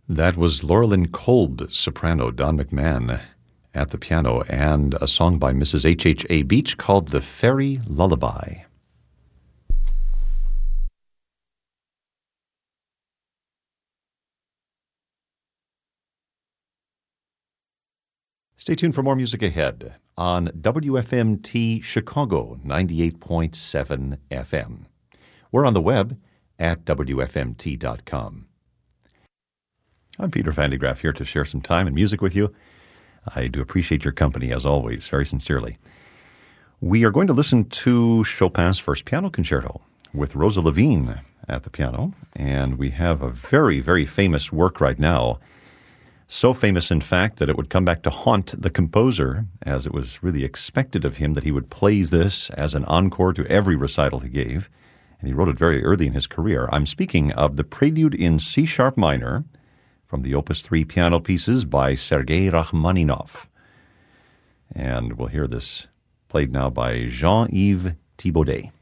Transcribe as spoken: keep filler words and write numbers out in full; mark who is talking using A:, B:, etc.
A: That was Laurelyn Kolb, soprano, Don McMahon at the piano, and a song by Missus H H A. Beach called The Fairy Lullaby. Stay tuned for more music ahead on W F M T Chicago ninety-eight point seven F M. We're on the web at W F M T dot com. I'm Peter Van de Graaff here to share some time and music with you. I do appreciate your company, as always, very sincerely. We are going to listen to Chopin's First Piano Concerto with Rosa Levine at the piano, and we have a very, very famous work right now. So famous, in fact, that it would come back to haunt the composer, as it was really expected of him that he would play this as an encore to every recital he gave, and he wrote it very early in his career. I'm speaking of the Prelude in C-sharp minor, from the Opus three piano pieces by Sergei Rachmaninoff. And we'll hear this played now by Jean-Yves Thibaudet.